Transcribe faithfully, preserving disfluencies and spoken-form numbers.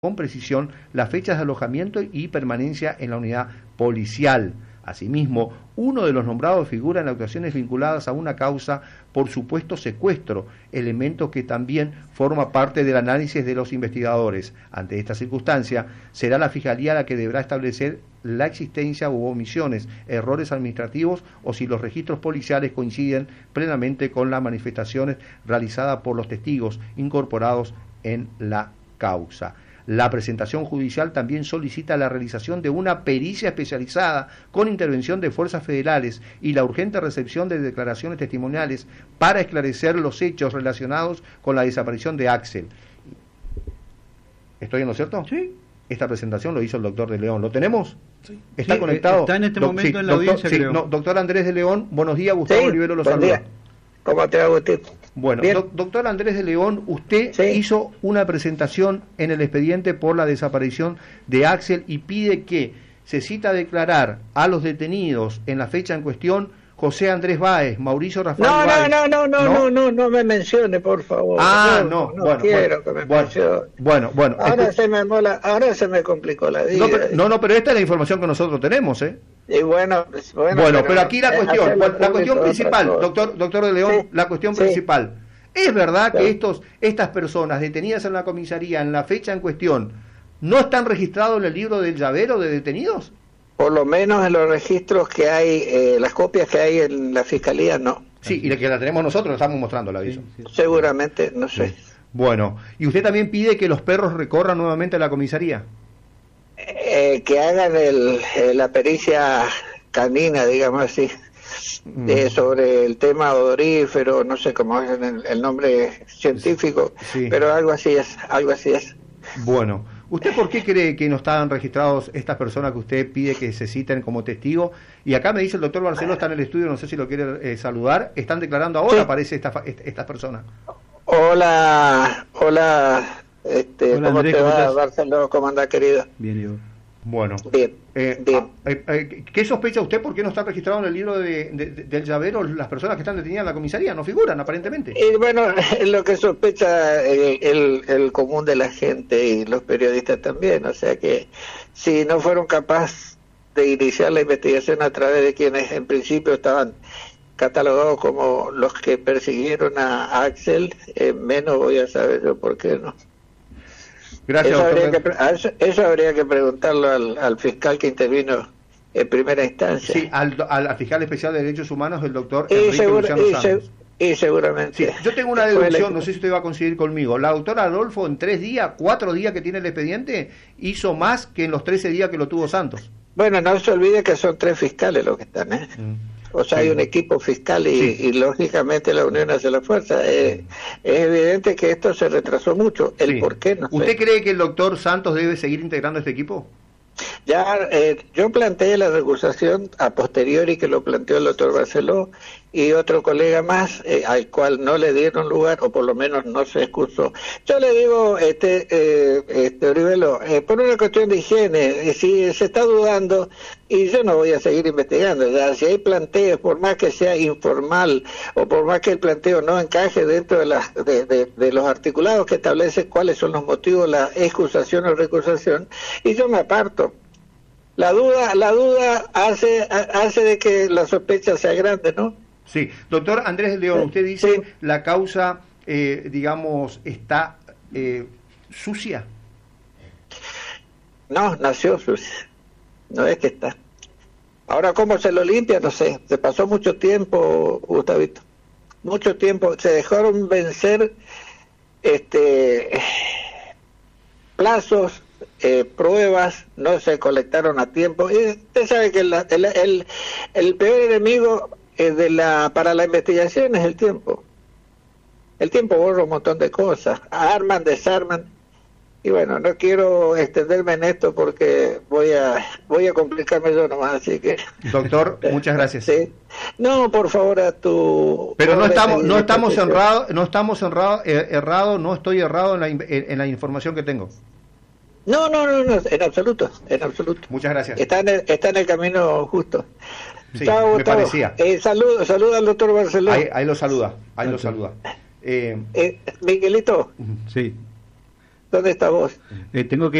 con precisión las fechas de alojamiento y permanencia en la unidad policial. Asimismo, uno de los nombrados figura en actuaciones vinculadas a una causa por supuesto secuestro, elemento que también forma parte del análisis de los investigadores. Ante esta circunstancia, será la Fiscalía la que deberá establecer la existencia u omisiones, errores administrativos o si los registros policiales coinciden plenamente con las manifestaciones realizadas por los testigos incorporados en la causa. La presentación judicial también solicita la realización de una pericia especializada con intervención de fuerzas federales y la urgente recepción de declaraciones testimoniales para esclarecer los hechos relacionados con la desaparición de Axel. ¿Estoy en lo cierto? Sí. Esta presentación lo hizo el doctor de León. ¿Lo tenemos? Sí. ¿Está sí, conectado? Está en este Do- momento sí, en la doctor, audiencia, sí, creo. no, doctor Andrés de León, buenos días. Gustavo Sí, Olivero lo buen saluda. día. ¿Cómo te va, Agustín? Bueno, Bien. doc- doctor Andrés de León, usted Sí. hizo una presentación en el expediente por la desaparición de Axel y pide que se cita a declarar a los detenidos en la fecha en cuestión José Andrés Báez, Mauricio Rafael No, Báez. no, no, no, no, no, no, no me mencione, por favor. Ah, no, no, no bueno, quiero bueno, que me bueno, mencione. bueno, bueno. Ahora escu- se me mola, ahora se me complicó la vida. no, pero, no, no, pero esta es la información que nosotros tenemos, ¿eh? Y bueno, pues, bueno, Bueno, pero aquí la eh, cuestión, hacerlo la cuestión público es principal, otra cosa. doctor, doctor de León, Sí, la cuestión sí. principal. ¿Es verdad que Sí. estos, estas personas detenidas en la comisaría en la fecha en cuestión no están registrados en el libro del llavero de detenidos? Por lo menos en los registros que hay, eh, las copias que hay en la fiscalía, no. Sí, y la que la tenemos nosotros, la estamos mostrando el aviso. Sí, sí. Seguramente, no sé. Bueno, ¿y usted también pide que los perros recorran nuevamente la comisaría? Eh, que hagan el, eh, la pericia canina, digamos así, Mm. eh, sobre el tema odorífero, no sé cómo es el, el nombre científico, Sí. pero algo así es, algo así es. Bueno, ¿usted por qué cree que no estaban registrados estas personas que usted pide que se citen como testigo? Y acá me dice el doctor Barceló, está en el estudio, no sé si lo quiere eh, saludar. ¿Están declarando ahora, Sí. parece, esta, fa- est- estas personas? Hola, hola, este, Hola, ¿cómo Andrés, te ¿cómo va, estás? Barcelona? ¿Cómo anda, querido? Bien, Diego. Bueno. Bien, Eh, bien. ah, eh, eh, ¿Qué sospecha usted? ¿Por qué no están registrados en el libro de, de- de- del llavero las personas que están detenidas en la comisaría? No figuran, aparentemente. Y bueno, es lo que sospecha el, el, el común de la gente y los periodistas también, o sea que si no fueron capaces de iniciar la investigación a través de quienes en principio estaban catalogados como los que persiguieron a Axel, eh, menos voy a saber yo por qué no. Gracias, Eso habría, doctor. que, pre- a eso, eso habría que preguntarlo al, al fiscal que intervino en primera instancia. Sí, al, al, al fiscal especial de Derechos Humanos, el doctor y, Enrique seguro- Luciano y, Santos. se- y seguramente. Sí, yo tengo una fue deducción, el- no sé si usted va a coincidir conmigo. La doctora Adolfo en tres días, cuatro días que tiene el expediente, hizo más que en los trece días que lo tuvo Santos. Bueno, no se olvide que son tres fiscales los que están, ¿eh? O sea, Sí. hay un equipo fiscal y, Sí. y lógicamente la unión hace la fuerza. Eh, es evidente que esto se retrasó mucho. El Sí. por qué, no sé. ¿Usted cree que el doctor Santos debe seguir integrando este equipo? Ya, eh, yo planteé la recusación a posteriori que lo planteó el doctor Barceló y otro colega más, eh, al cual no le dieron lugar, o por lo menos no se excusó. Yo le digo, este, eh, este Orivelo, eh, por una cuestión de higiene, eh, si se está dudando, y yo no voy a seguir investigando, ya, si hay planteos, por más que sea informal, o por más que el planteo no encaje dentro de, las, de, de, de los articulados que establecen cuáles son los motivos de la excusación o recusación, y yo me aparto. La duda, la duda hace, hace de que la sospecha sea grande, ¿no? Sí. Doctor Andrés León, Sí, usted dice sí. la causa, eh, digamos, está eh, sucia. No, nació sucia. No es que está. Ahora, ¿cómo se lo limpia? No sé. Se pasó mucho tiempo, Gustavito. Mucho tiempo. Se dejaron vencer este plazos, eh, pruebas, no se colectaron a tiempo. Y usted sabe que la- el, el, el peor enemigo eh, de la para la investigación es el tiempo. El tiempo borra un montón de cosas. Arman, desarman. Y bueno, no quiero extenderme en esto porque voy a voy a complicarme yo nomás, así que... Doctor, muchas gracias. Sí. No, por favor, a tu... Pero no orden estamos, de no estamos disposición. errados, no estamos errado, eh, errado, no estoy errado en la, in- en, en la información que tengo. No, no, no, no, en absoluto, en absoluto. Muchas gracias. Está en el, está en el camino justo. Sí, Chao, me Gustavo. parecía. Eh, saludo, saludo al doctor Barceló. Ahí, ahí lo saluda, ahí lo Ok. saluda. Eh, Eh, Miguelito, Sí. ¿Dónde estás vos? Eh, tengo que